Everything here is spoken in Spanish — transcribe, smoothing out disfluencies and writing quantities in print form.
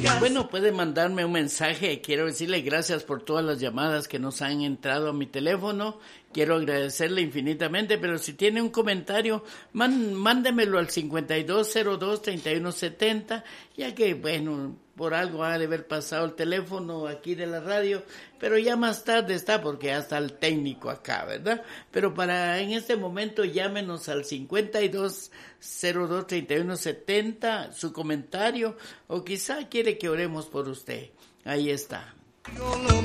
Bueno, puede mandarme un mensaje. Quiero decirle gracias por todas las llamadas que nos han entrado a mi teléfono. Quiero agradecerle infinitamente, pero si tiene un comentario, mándemelo al 5202-3170, ya que, bueno, por algo ha de haber pasado el teléfono aquí de la radio, pero ya más tarde está, porque ya está el técnico acá, ¿verdad? Pero en este momento llámenos al 5202-3170, su comentario, o quizá quiere que oremos por usted. Ahí está.